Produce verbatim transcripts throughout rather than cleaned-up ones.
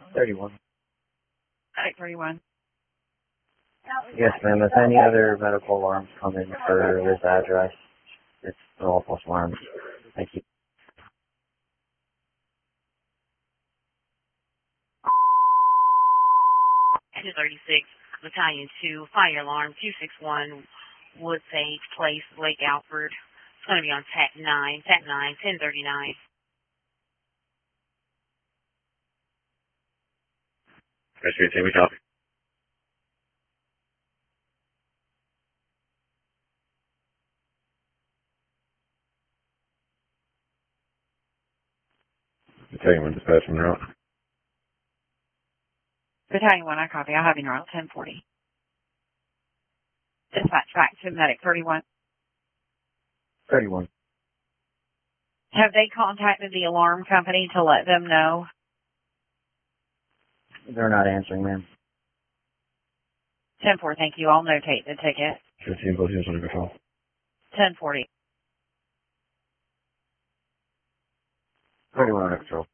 thirty-one. Site thirty-one. Yes, ma'am. If any other medical alarms come in for this address, it's all false alarms. Thank you. two thirty-six, Battalion two, fire alarm two six one, Woodsage Place, Lake Alfred. It's going to be on T A C nine, T A C nine, ten thirty-nine. That's good. Take me copy. Battalion one dispatch from route. Battalion one, I copy. I have you in route ten forty. Dispatch back to medic thirty-one. thirty-one. Have they contacted the alarm company to let them know? They're not answering, ma'am. ten four, thank you. I'll notate the ticket. fifteen plus units under control. ten forty. thirty-one under control.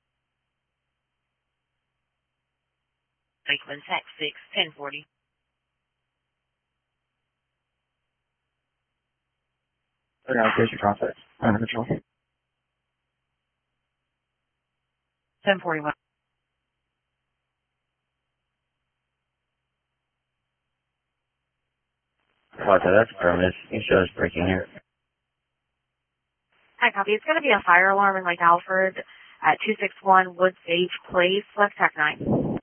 Lakeland, T A C six, ten forty. thirty allocation process. Under control. ten forty-one. What, that's affirmative. You show us breaking here. Hi, copy. It's going to be a fire alarm in Lake Alfred at two six one Woodsage Place, Flex T A C nine.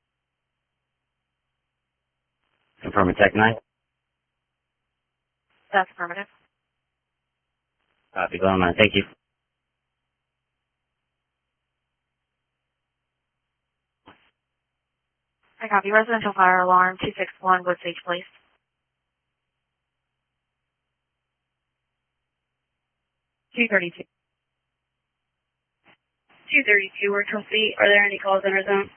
Confirm a Tech nine. That's affirmative. Copy, go on, thank you. Hi, copy. Residential fire alarm two six one Woodsage Place. two thirty-two. two thirty-two, we're complete. Are there any calls in our zone?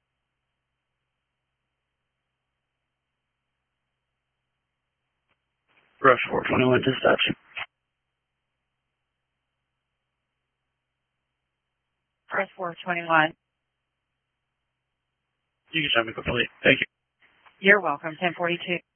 Rush four twenty-one dispatch. Press four twenty-one. You can send me complete. Thank you. You're welcome. ten forty-two.